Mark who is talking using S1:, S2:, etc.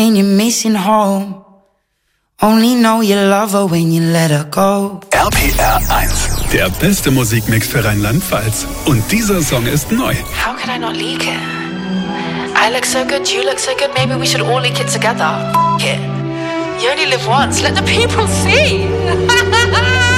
S1: and you're missing home. Only know you love her when you let her go.
S2: RPR 1, der beste Musikmix für Rheinland-Pfalz. Und dieser Song ist neu.
S3: How can I not leak it? I look so good, you look so good, maybe we should all leak it together. F*** it. You only live once, let the people see.